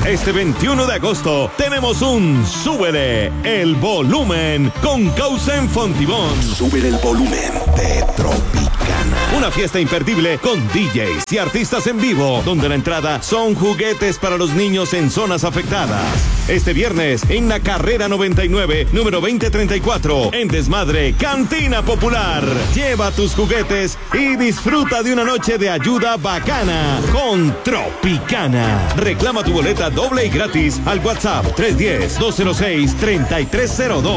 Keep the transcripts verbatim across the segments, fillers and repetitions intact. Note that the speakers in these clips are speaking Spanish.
Este veintiuno de agosto tenemos un Súbele el Volumen con Causa en Fontibón. Súbele el volumen de Tropicana. Una fiesta imperdible con D Js y artistas en vivo, donde la entrada son juguetes para los niños en zonas afectadas. Este viernes en la carrera noventa y nueve, número veinte treinta y cuatro, en Desmadre, Cantina Popular. Lleva tus juguetes y disfruta de una noche de ayuda bacana con Tropicana. Reclama tu boleta doble y gratis al WhatsApp tres uno cero, dos cero seis, tres tres cero dos.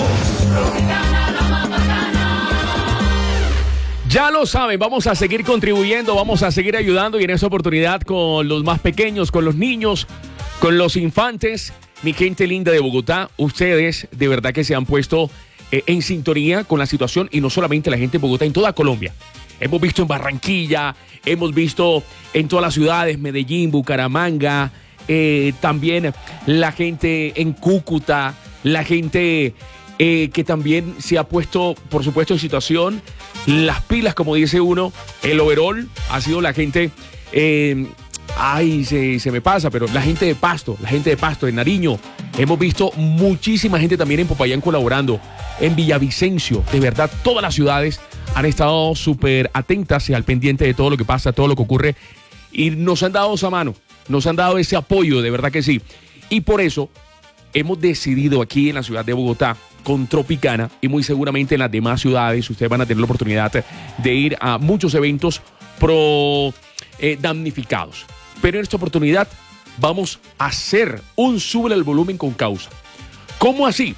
Ya lo saben, vamos a seguir contribuyendo, vamos a seguir ayudando y en esta oportunidad con los más pequeños, con los niños, con los infantes. Mi gente linda de Bogotá, ustedes de verdad que se han puesto eh, en sintonía con la situación y no solamente la gente de Bogotá, en toda Colombia. Hemos visto en Barranquilla, hemos visto en todas las ciudades, Medellín, Bucaramanga, eh, también la gente en Cúcuta, la gente eh, que también se ha puesto, por supuesto, en situación, las pilas, como dice uno, el overall ha sido la gente... Eh, Ay, se, se me pasa, pero la gente de Pasto, la gente de Pasto, de Nariño. Hemos visto muchísima gente también en Popayán colaborando, en Villavicencio. De verdad, todas las ciudades han estado súper atentas y al pendiente de todo lo que pasa, todo lo que ocurre. Y nos han dado esa mano, nos han dado ese apoyo, de verdad que sí. Y por eso hemos decidido aquí en la ciudad de Bogotá, con Tropicana, y muy seguramente en las demás ciudades, ustedes van a tener la oportunidad de ir a muchos eventos pro eh, damnificados. Pero en esta oportunidad vamos a hacer un Súbele el Volumen con Causa. ¿Cómo así?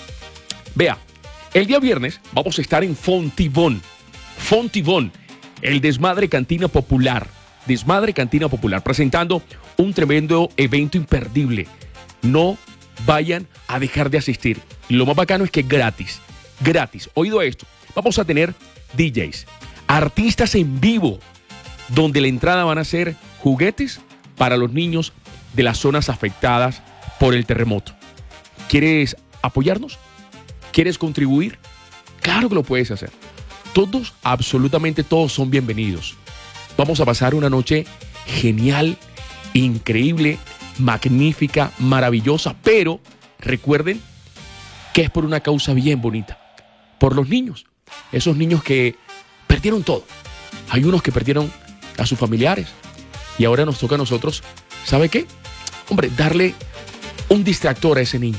Vea, el día viernes vamos a estar en Fontibón. Fontibón, el Desmadre Cantina Popular. Desmadre Cantina Popular, presentando un tremendo evento imperdible. No vayan a dejar de asistir. Lo más bacano es que es gratis. Gratis. Oído esto, vamos a tener D Js, artistas en vivo, donde la entrada van a ser juguetes para los niños de las zonas afectadas por el terremoto. ¿Quieres apoyarnos? ¿Quieres contribuir? Claro que lo puedes hacer. Todos, absolutamente todos son bienvenidos. Vamos a pasar una noche genial, increíble, magnífica, maravillosa, pero recuerden que es por una causa bien bonita. Por los niños. Esos niños que perdieron todo. Hay unos que perdieron a sus familiares. Y ahora nos toca a nosotros, ¿sabe qué? Hombre, darle un distractor a ese niño.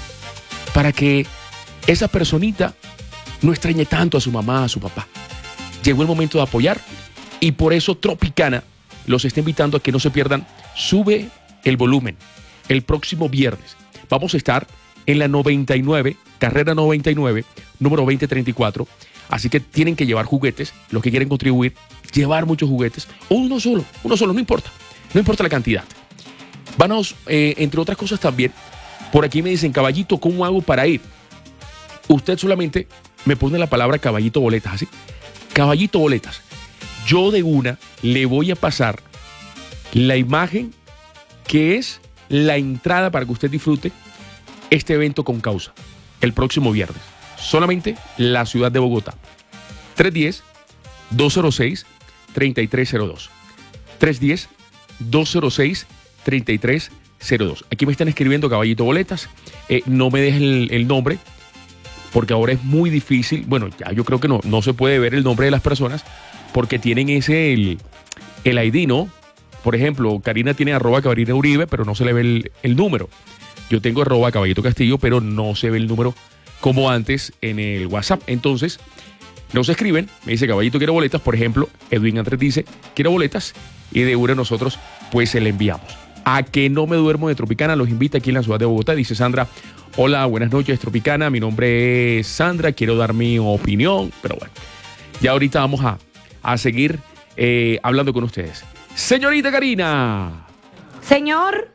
Para que esa personita no extrañe tanto a su mamá, a su papá. Llegó el momento de apoyar y por eso Tropicana los está invitando a que no se pierdan Sube el Volumen el próximo viernes. Vamos a estar en la noventa y nueve, carrera noventa y nueve, número veinte treinta y cuatro. Así que tienen que llevar juguetes, los que quieren contribuir, llevar muchos juguetes, o uno solo, uno solo, no importa, no importa la cantidad. Vamos, eh, entre otras cosas también, por aquí me dicen, caballito, ¿cómo hago para ir? Usted solamente me pone la palabra caballito boletas, así, caballito boletas. Yo de una le voy a pasar la imagen que es la entrada para que usted disfrute este evento con Causa, el próximo viernes. Solamente la ciudad de Bogotá. tres uno cero, dos cero seis, tres tres cero dos. tres uno cero, dos cero seis, tres tres cero dos. Aquí me están escribiendo caballito boletas. Eh, no me dejen el, el nombre, porque ahora es muy difícil. Bueno, ya yo creo que no, no se puede ver el nombre de las personas, porque tienen ese, el, el I D, ¿no? Por ejemplo, Karina tiene arroba Cabarina Uribe, pero no se le ve el, el número. Yo tengo arroba Caballito Castillo, pero no se ve el número como antes en el WhatsApp. Entonces, nos escriben, me dice caballito quiero boletas, por ejemplo, Edwin Andrés dice quiero boletas y de una nosotros pues se le enviamos. A que no me duermo de Tropicana, los invita aquí en la ciudad de Bogotá, dice Sandra, hola, buenas noches Tropicana, mi nombre es Sandra, quiero dar mi opinión, pero bueno, ya ahorita vamos a, a seguir eh, hablando con ustedes. Señorita Karina. Señor.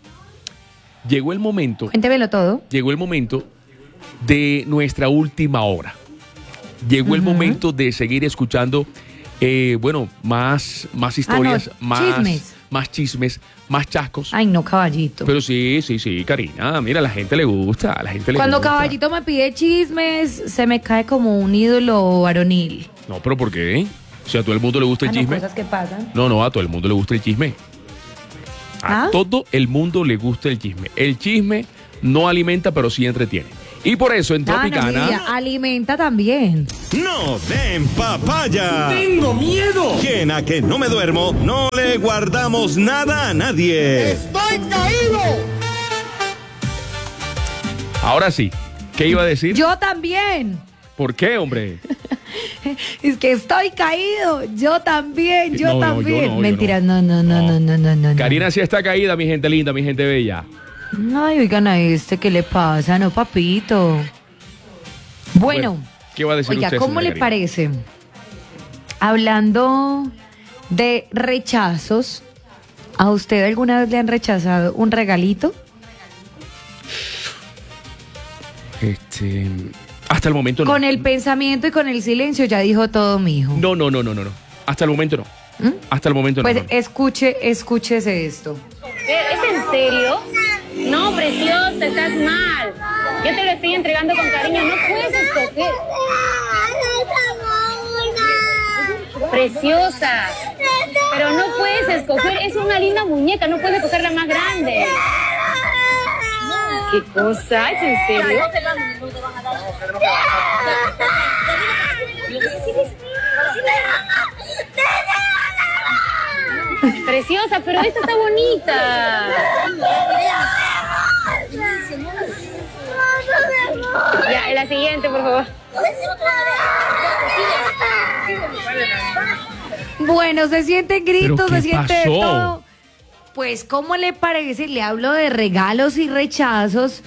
Llegó el momento. Cuéntemelo todo. Llegó el momento de nuestra última hora. Llegó uh-huh. el momento de seguir escuchando, eh, bueno, más, más historias, ah, no, más chismes. más chismes, más chascos. Ay, no, caballito. Pero sí, sí, sí, Karina, mira, a la gente le gusta, a la gente le Cuando gusta. caballito me pide chismes, se me cae como un ídolo varonil. No, pero ¿por qué? O sea, ¿a todo el mundo le gusta el ah, chisme? No, cosas que pasan. No, no, a todo el mundo le gusta el chisme. A ¿Ah? todo el mundo le gusta el chisme. El chisme no alimenta, pero sí entretiene. Y por eso en Ah, no, Tropicana... mira, alimenta también. No den papaya. ¡Tengo miedo! Quien a que no me duermo, no le guardamos nada a nadie. ¡Estoy caído! Ahora sí, ¿qué iba a decir? Yo también. ¿Por qué, hombre? Es que estoy caído. Yo también, yo No, no, yo también. no, yo Mentira, no. no, no, no, no, no, no, no. Karina sí está caída, mi gente linda, mi gente bella. Ay, oigan a este, ¿qué le pasa? No, papito. Bueno, ¿qué va a decir oiga, usted, ¿cómo señora le Karina? parece? Hablando de rechazos, ¿a usted alguna vez le han rechazado un regalito? Este, hasta el momento no. Con el pensamiento y con el silencio ya dijo todo, mijo. No, no, no, no, no, no. Hasta el momento no. ¿Mm? Hasta el momento Pues no. no. escuche, escúchese esto. ¿Es en serio? No, preciosa, estás mal. Yo te lo estoy entregando con cariño, no puedes escoger. Preciosa, pero no puedes escoger, es una linda muñeca, no puedes escoger la más grande. ¿Qué cosa? ¿Es en serio? Preciosa, pero esta está bonita. Ya, la siguiente, por favor. Bueno, se sienten gritos, ¿Pero qué se siente de pasó? todo. Pues, ¿cómo le parece? Le hablo de regalos y rechazos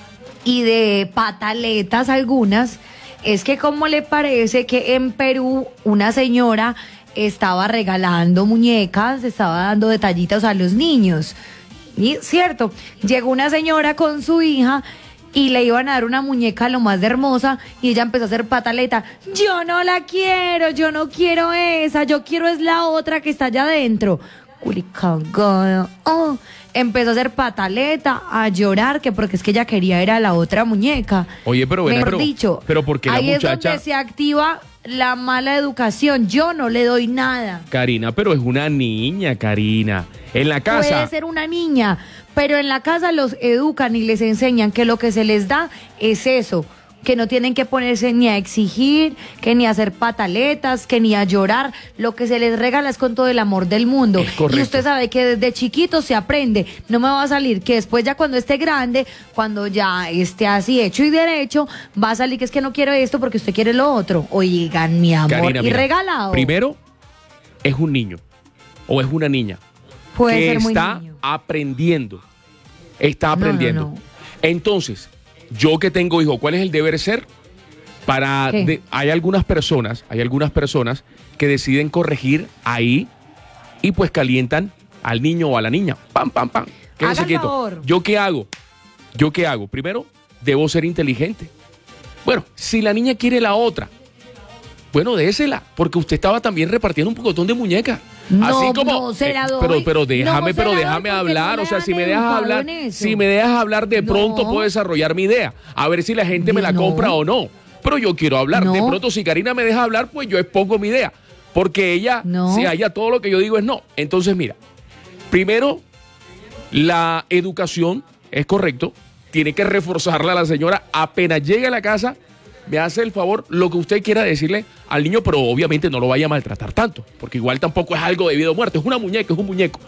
y de pataletas algunas. Es que, ¿cómo le parece que en Perú una señora estaba regalando muñecas, estaba dando detallitos a los niños? Y cierto, llegó una señora con su hija y le iban a dar una muñeca lo más de hermosa y ella empezó a hacer pataleta. Yo no la quiero, yo no quiero esa, yo quiero es la otra que está allá adentro. Culicagada. Oh, empezó a hacer pataleta, a llorar, que porque es que ella quería era la otra muñeca. Oye, pero ven, Mejor pero, dicho, pero ¿por qué la ahí muchacha? es donde se activa la mala educación. Yo no le doy nada. Karina, pero es una niña, Karina. En la casa. Puede ser una niña, pero en la casa los educan y les enseñan que lo que se les da es eso, que no tienen que ponerse ni a exigir, que ni a hacer pataletas, que ni a llorar. Lo que se les regala es con todo el amor del mundo. Es correcto. Y usted sabe que desde chiquito se aprende. No me va a salir que después ya cuando esté grande, cuando ya esté así hecho y derecho, va a salir que es que no quiero esto porque usted quiere lo otro. Oigan, mi amor, Karina, y mira, regalado. Primero, es un niño o es una niña Puede que ser muy está niño. aprendiendo. Está No, no, aprendiendo. no. Entonces, yo que tengo hijo, ¿cuál es el deber ser? Para ¿Qué? de- hay algunas personas, hay algunas personas que deciden corregir ahí y pues calientan al niño o a la niña. Pam, pam, pam. Quédese Haga el quieto. favor. ¿Yo qué hago? ¿Yo qué hago? Primero, debo ser inteligente. Bueno, si la niña quiere la otra, bueno, désela, porque usted estaba también repartiendo un pocotón de muñecas. No, Así como, no se la eh, doy. pero, pero déjame, No se pero la doy déjame porque hablar. no O sea, me si han me dejas educado hablar, en eso. si me dejas hablar, de No. pronto puedo desarrollar mi idea. A ver si la gente me la No. compra o no. Pero yo quiero hablar. De No. pronto, si Karina me deja hablar, pues yo expongo mi idea. Porque ella, No. si a ella todo lo que yo digo es no. Entonces, mira, primero, la educación es correcto. Tiene que reforzarla a la señora. Apenas llegue a la casa, me hace el favor, lo que usted quiera decirle al niño, pero obviamente no lo vaya a maltratar tanto, porque igual tampoco es algo de vida o muerte, es una muñeca, es un muñeco.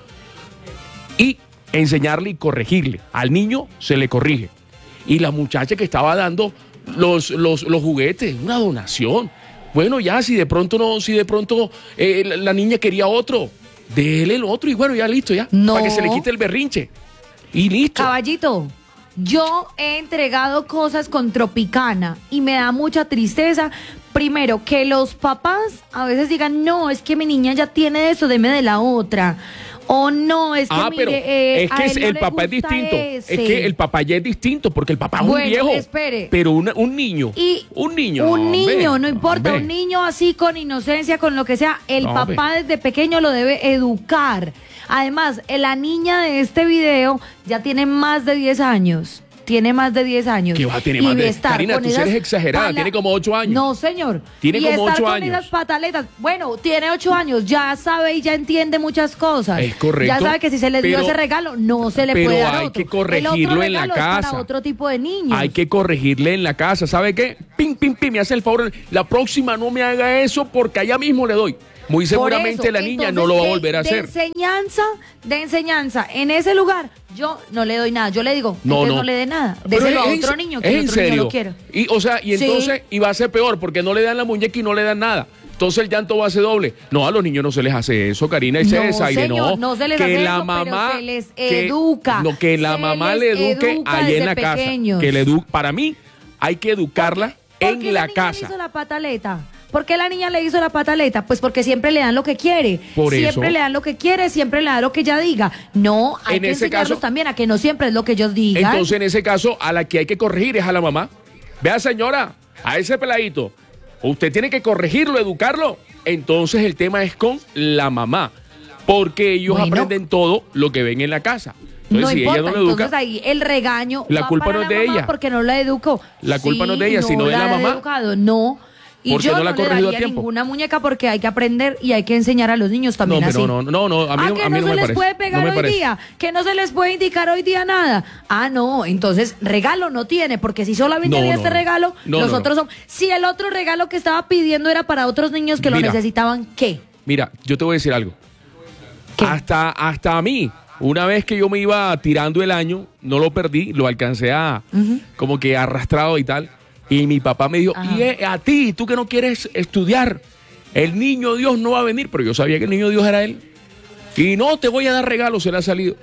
Y enseñarle y corregirle. Al niño se le corrige. Y la muchacha que estaba dando los, los, los juguetes, una donación. Bueno, ya, si de pronto no, si de pronto eh, la, la niña quería otro, déle el otro y bueno, ya listo, ya. No. Para que se le quite el berrinche. Y listo. Caballito, yo he entregado cosas con Tropicana y me da mucha tristeza. Primero, que los papás a veces digan, no, es que mi niña ya tiene eso, deme de la otra. O no, es que Ah, mire, pero eh, es a que él es- no el le papá es gusta distinto. ese. Es que el papá ya es distinto porque el papá es Bueno, un viejo. espere. Pero una- un niño. Y un niño. Un hombre, niño, no importa, hombre. un niño así con inocencia, con lo que sea, el No, papá desde pequeño lo debe educar. Además, eh, la niña de este video ya tiene más de diez años. tiene más de diez años. ¿Qué va a tener y más de estar Karina, con tú sí esas eres exagerada, pala- tiene como ocho años. No, señor. Tiene y como estar ocho con años. esas pataletas. Bueno, tiene ocho años, ya sabe y ya entiende muchas cosas. Es correcto, Ya sabe que si se le dio pero- ese regalo, no se le pero puede dar hay otro. que corregirlo El otro en la regalo es casa. para otro tipo de niños. Hay que corregirle en la casa, ¿sabe qué? Pim, pim, pim, me hace el favor, la próxima no me haga eso porque allá mismo le doy. Muy Por seguramente eso, la niña entonces, no lo va a de- volver a de hacer. enseñanza, de enseñanza, en ese lugar, yo no le doy nada. Yo le digo, No, entonces no. no le dé nada. Pero Déselo a es en otro se- niño es que el en otro niño serio. lo quiera. Y, o sea, y Sí. entonces, y va a ser peor porque no le dan la muñeca y no le dan nada. Entonces el llanto va a ser doble. No, a los niños no se les hace eso, Karina, y se No, desaire, señor, no. no se les que hace la eso, pero mamá, se les que- educa. No, que la Se mamá les le eduque educa allá en desde la casa. pequeños. Que le eduque. Para mí, hay que educarla ¿Por en qué la niña casa. le hizo la pataleta? ¿Por qué la niña le hizo la pataleta? Pues porque siempre le dan lo que quiere. Por siempre eso. le dan lo que quiere, siempre le dan lo que ella diga. No, hay En que ese enseñarlos caso- también a que no siempre es lo que ellos digan. Entonces, en ese caso, a la que hay que corregir es a la mamá. Vea, señora, a ese peladito, usted tiene que corregirlo, educarlo. Entonces, el tema es con la mamá, porque ellos Bueno. aprenden todo lo que ven en la casa. Entonces, no si importa, ella no lo educa, entonces ahí el regaño la va culpa para no es la de mamá ella. porque no la educó. La culpa no es de ella, Sí, sino de la ha mamá. educado, no. Y Porque yo no no, la ha le corregido a daría tiempo. ninguna muñeca porque hay que aprender y hay que enseñar a los niños no, también pero así. no, no, no, a mí, ah, no- que a mí no no se me les parece. puede pegar no me hoy parece. día, que no se les puede indicar hoy día nada. Ah, no, entonces regalo no tiene, porque si solamente No, había no, este no. regalo, No, los no, no. otros son. Si el otro regalo que estaba pidiendo era para otros niños que Mira. lo necesitaban, ¿qué? Mira, yo te voy a decir algo. ¿Qué? Hasta, hasta a mí, una vez que yo me iba tirando el año, no lo perdí, lo alcancé a como que arrastrado y tal. Y mi papá me dijo, Ajá. y eh, a ti, tú que no quieres estudiar, el niño Dios no va a venir. Pero yo sabía que el niño Dios era él. Y no te voy a dar regalos, se le ha salido.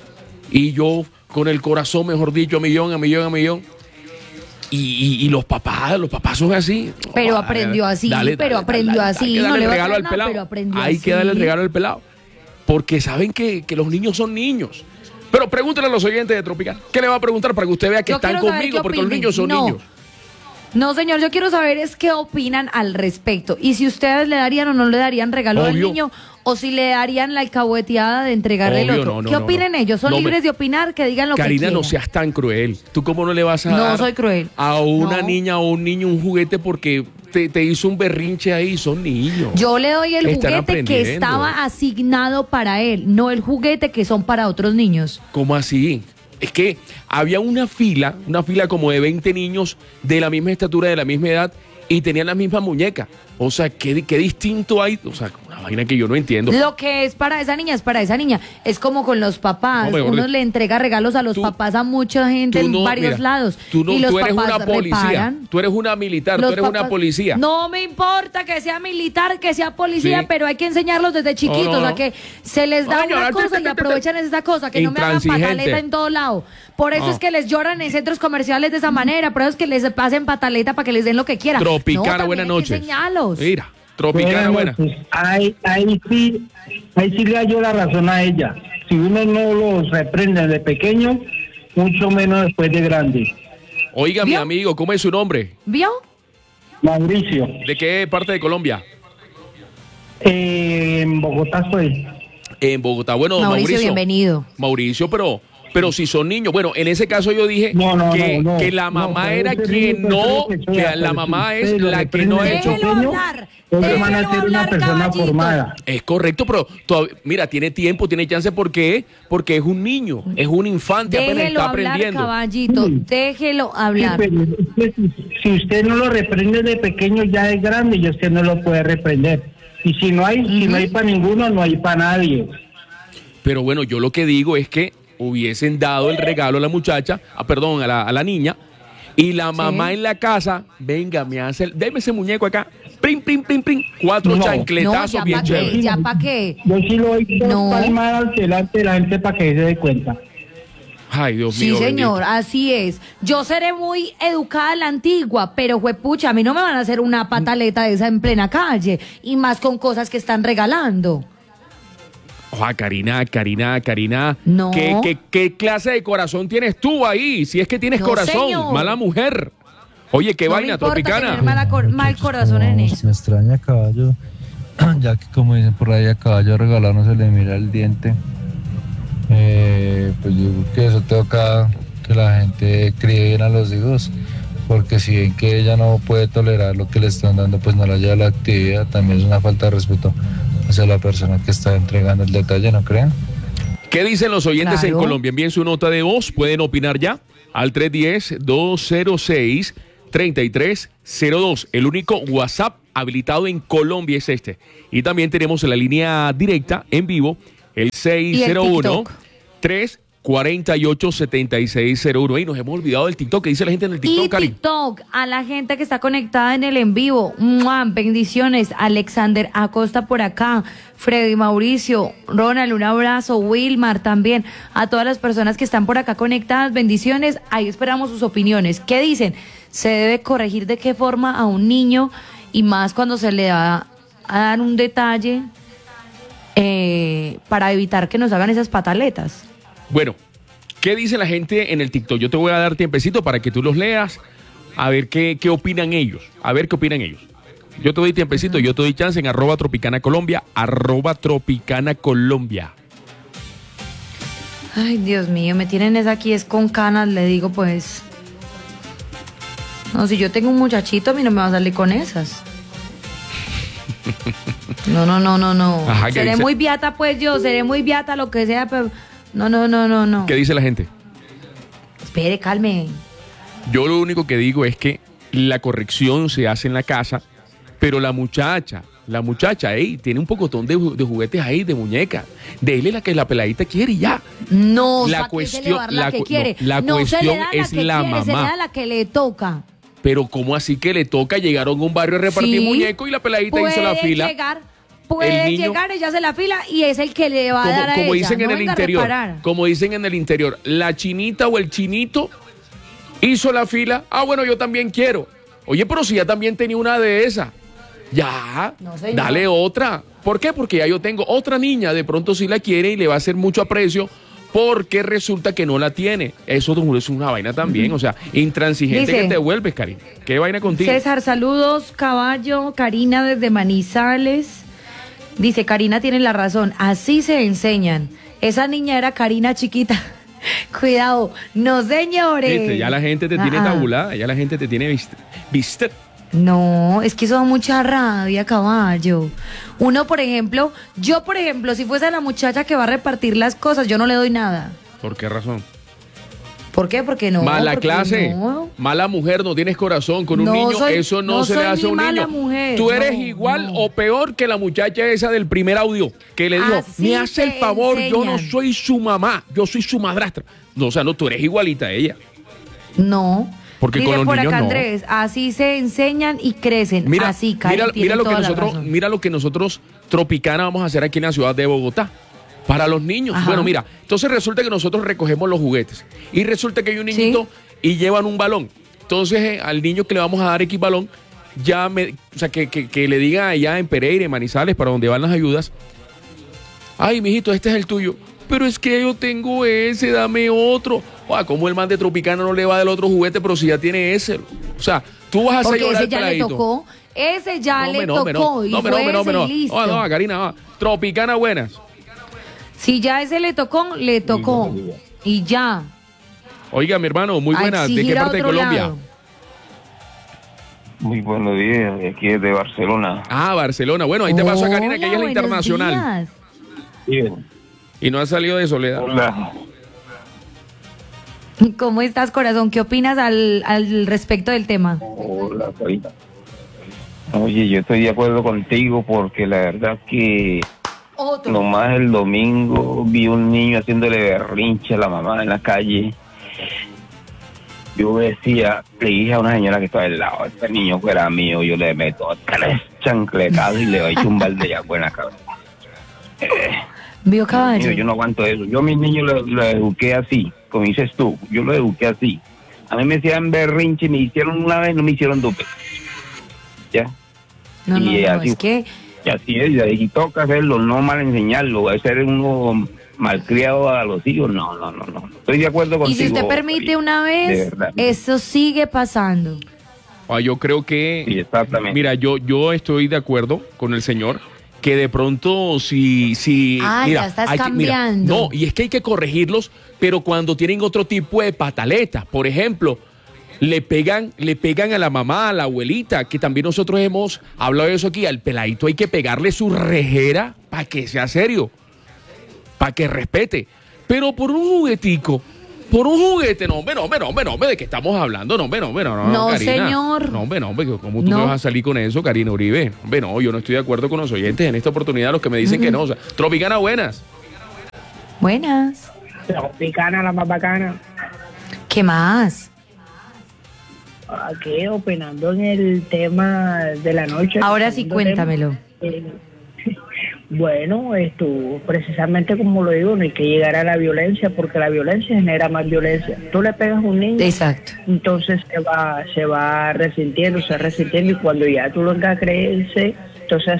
Y yo, con el corazón, mejor dicho, a millón, a millón, a millón. Y, y, y los papás, los papás son así. Pero Oh, aprendió así, dale, pero dale, aprendió dale, así, Hay que no darle le el va a regalo traer al nada, pelado. pero aprendió Hay que así. darle el regalo al pelado. Porque saben que, que los niños son niños. Pero pregúntale a los oyentes de Tropical. ¿Qué le va a preguntar para que usted vea que Yo están quiero saber conmigo? qué Porque los opinen. niños son No. niños. No, señor, yo quiero saber es qué opinan al respecto. Y si ustedes le darían o no le darían regalo al Obvio. niño, o si le darían la alcahueteada de entregarle el Obvio, otro. no, no, ¿Qué no, opinen no. ellos? Son No, me- libres de opinar, que digan lo que Karina, quieran. no seas tan cruel. ¿Tú cómo no le vas a No dar soy cruel. a una No. niña o un niño un juguete porque te, te hizo un berrinche ahí? Son niños. Yo le doy el Están juguete que aprendiendo. estaba asignado para él, no el juguete que son para otros niños. ¿Cómo así? Es que había una fila, una fila como de veinte niños de la misma estatura, de la misma edad, y tenían la misma muñeca. O sea, ¿qué, qué distinto hay? O sea, una vaina que yo no entiendo. Lo que es para esa niña es para esa niña. Es como con los papás. No, mejor Uno de- le entrega regalos a los Tú- papás a mucha gente Tú en no, varios mira, lados. Tú, no, y los tú eres papás una policía, reparan. tú eres una militar, Los tú eres una papás- policía. No me importa que sea militar, que sea policía, Sí. pero hay que enseñarlos desde chiquitos No, no, no. a que se les da No, una señora, cosa te- y te- te- aprovechan esa cosa, que no me hagan Intransigente. pataleta en todo lado. Por eso No. es que les lloran en centros comerciales de esa manera, por eso es que les pasen pataleta para que les den lo que quieran. No, Tropicana, también buenas hay que noches. enseñarlos. Mira, Tropicana, buena. Pues ahí, ahí sí, ahí sí le hallo la razón a ella. Si uno no los reprende de pequeño, mucho menos después de grande. Oiga, mi ¿Vio? amigo, ¿cómo es su nombre? ¿Vio? Mauricio, ¿De qué parte de Colombia? eh, en Bogotá estoy. En Bogotá. Bueno, Mauricio, Mauricio. bienvenido. Mauricio, pero, pero si son niños. Bueno, en ese caso yo dije No, no, que, no, no. que la No, mamá puede era ser quien niño, no, puede ser lo que sea, la pero mamá si es usted lo la que no ha reprende de hecho. Déjelo pequeño, hablar, entonces van a déjelo ser una hablar, persona caballito. formada. Es correcto, pero todavía, mira, tiene tiempo, tiene chance. ¿Por qué? Porque es un niño, es un infante, apenas Déjelo está hablar, aprendiendo. caballito. Sí. Déjelo Sí, hablar. pero es que si, si usted no lo reprende de pequeño, ya es grande y usted no lo puede reprender. Y si no hay, si no hay para ninguno, no hay para nadie. Pero bueno, yo lo que digo es que hubiesen dado el regalo a la muchacha, ah, perdón, a la, a la niña, y la mamá en la casa, venga, me hace, el, deme ese muñeco acá, prim, prim, prim, prim, cuatro No, chancletazos no, ya bien pa' qué, chéveres. ya pa' qué. Yo sí lo doy dos No. palmadas delante de la gente para que se dé cuenta. Ay, Dios Sí, mío. señor, bendito. así es. Yo seré muy educada a la antigua, pero juepucha, a mí no me van a hacer una pataleta de esa en plena calle, y más con cosas que están regalando. Oja, Karina, Karina, Karina. No. ¿Qué, qué, qué clase de corazón tienes tú ahí? Si es que tienes No, corazón, señor. mala mujer. Oye, qué No me vaina, importa Tropicana. tener mala cor- mal corazón en No, eso. Me extraña caballo, ya que como dicen por ahí a caballo regalado no se le mira el diente. Eh, pues yo creo que eso toca que la gente críe bien a los hijos, porque si ven que ella no puede tolerar lo que le están dando, pues no la lleva a la actividad. También es una falta de respeto hacia la persona que está entregando el detalle, ¿no creen? ¿Qué dicen los oyentes Claro. en Colombia? Envíen su nota de voz, pueden opinar ya al tres uno cero, dos cero seis, tres tres cero dos. El único WhatsApp habilitado en Colombia es este. Y también tenemos la línea directa en vivo, el seis cero uno, tres cuatro ocho, siete seis cero uno. Y nos hemos olvidado del TikTok. ¿Qué dice la gente en el TikTok, Y Cari? TikTok, a la gente que está conectada en el en vivo. ¡Mua! Bendiciones. Alexander Acosta por acá. Freddy Mauricio. Ronald, un abrazo. Wilmar también. A todas las personas que están por acá conectadas. Bendiciones. Ahí esperamos sus opiniones. ¿Qué dicen? ¿Se debe corregir de qué forma a un niño? Y más cuando se le da a dar un detalle eh, para evitar que nos hagan esas pataletas. Bueno, ¿qué dice la gente en el TikTok? Yo te voy a dar tiempecito para que tú los leas, a ver qué, qué opinan ellos, a ver qué opinan ellos. Yo te doy tiempecito, yo te doy chance en arroba Tropicana Colombia, arroba Tropicana Colombia. Ay, Dios mío, me tienen esa aquí, es con canas, le digo pues. No, si yo tengo un muchachito, a mí no me va a salir con esas. No, no, no, no, no. Ajá, ¿qué seré dice? muy beata, pues yo, seré muy beata, lo que sea, pero... No, no, no, no, no. ¿Qué dice la gente? Espere, calme. Yo lo único que digo es que la corrección se hace en la casa, pero la muchacha, la muchacha, ey, tiene un pocotón de, ju- de juguetes ahí, de muñecas. Dele la que la peladita quiere y ya. No, La sáquese cuestión- le va a dar la, la que cu- quiere. no, la no se le cuestión da la es que la quiere, se le mamá. da la que le toca. Pero ¿cómo así que le toca? Llegaron a un barrio a repartir Sí. muñecos y la peladita hizo la Puede fila. Llegar, puede El niño- llegar, ella hace la fila y es el que le va a Como, dar a como ella. dicen en No el venga a interior, reparar. como dicen en el interior, la chinita o el chinito hizo la fila. Ah, bueno, yo también quiero. Oye, pero si ya también tenía una de esas, ya, No, señor. dale otra. ¿Por qué? Porque ya yo tengo otra niña, de pronto sí la quiere y le va a hacer mucho aprecio, porque resulta que no la tiene. Eso es una vaina también, o sea, intransigente Dice- que te vuelves, Karim. ¿Qué vaina contigo? César, saludos, caballo. Karina desde Manizales. Dice, Karina tiene la razón. Así se enseñan. Esa niña era Karina chiquita. Cuidado. No, señores. Viste, ya la gente te tiene Ah, ah. tabulada, ya la gente te tiene viste. viste. No, es que eso da mucha rabia, caballo. Uno, por ejemplo, yo, por ejemplo, si fuese la muchacha que va a repartir las cosas, yo no le doy nada. ¿Por qué razón? ¿Por qué? Porque no. Mala porque clase, no. mala mujer, no tienes corazón. Con un No niño soy- eso no, no se le soy hace a ni un mala niño. mujer, Tú eres no, igual no. o peor que la muchacha esa del primer audio que le dijo, Así me hace el se favor, yo no enseñan. soy su mamá, yo soy su madrastra. No, o sea, no, tú eres igualita a ella. No. Porque Dice con los por niños acá no. Andrés, así se enseñan y crecen. Mira, así, Cari, mira, tiene mira lo que toda la nosotros, razón. mira lo que nosotros Tropicana vamos a hacer aquí en la ciudad de Bogotá. Para los niños. Ajá. Bueno, mira, entonces resulta que nosotros recogemos los juguetes y resulta que hay un niñito y llevan un balón. Entonces eh, al niño que le vamos a dar X balón, ya me, o sea, que, que, que le diga allá en Pereira, en Manizales, para donde van las ayudas, ay, mijito, este es el tuyo. Pero es que yo tengo ese, dame otro. O como el man de Tropicana no le va del otro juguete, pero si ya tiene ese. O sea, tú vas a hacer Porque llorar ese al ya le peladito. tocó. Ese ya No, le me, no, tocó. me, no, y no, me, fue no, me, no, me, ese no. y listo. No, no, Karina, va. Tropicana buenas. Si ya ese le tocó, le tocó. Y ya. Oiga, mi hermano, muy A buenas. ¿De qué exigir a parte de otro Colombia? lado. Muy buenos días, de aquí de Barcelona. Ah, Barcelona. Bueno, ahí te paso a Karina, que ella es la Hola, internacional. buenos Bien. Y no ha salido de Soledad. Hola. días. ¿Cómo estás, corazón? ¿Qué opinas al, al respecto del tema? Hola, Karina. Oye, yo estoy de acuerdo contigo porque la verdad que Otro. nomás el domingo vi un niño haciéndole berrinche a la mamá en la calle. Yo decía, le dije a una señora que estaba al lado, este niño fuera mío, yo le meto tres chancletados y le doy un balde de agua en la cabeza. Eh, ¿Vio, caballo? Yo, yo no aguanto eso. Yo a mis niños los lo eduqué así, como dices tú. Yo los eduqué así. A mí me hacían berrinche, me hicieron una vez, no me hicieron dos veces. ¿Ya? No, no, y no, así- es que... Y así es, y ahí toca hacerlo, no mal enseñarlo. A ser uno malcriado a los hijos, no, no, no, no. Estoy de acuerdo Y contigo. si usted permite Karina. una De vez, verdad. eso sigue pasando. Ah, yo creo que... Sí, exactamente. Mira, yo, yo estoy de acuerdo con el señor que de pronto si, si Ah, mira, ya estás hay que- mira, cambiando. no, y es que hay que corregirlos, pero cuando tienen otro tipo de pataletas, por ejemplo, le pegan, le pegan a la mamá, a la abuelita, que también nosotros hemos hablado de eso aquí, al peladito hay que pegarle su rejera para que sea serio, para que respete, pero por un juguetico. Por un juguete, no, hombre, no, hombre, no, hombre, no, hombre, ¿de qué estamos hablando? No, hombre, no, hombre, no, no, No, Karina. señor. No, hombre, no, hombre, ¿cómo tú No. me vas a salir con eso, Karina Uribe? Hombre, no, yo no estoy de acuerdo con los oyentes en esta oportunidad, los que me dicen que no. O sea, Tropicana, buenas. Buenas. Tropicana, la más bacana. ¿Qué más? Aquí opinando en el tema de la noche. Ahora sí, segundo cuéntamelo. tema. Eh, bueno, esto, precisamente como lo digo, no hay que llegar a la violencia porque la violencia genera más violencia. Tú le pegas a un niño, Exacto. entonces se va, se va resintiendo, se va resintiendo y cuando ya tú lo hagas creerse, entonces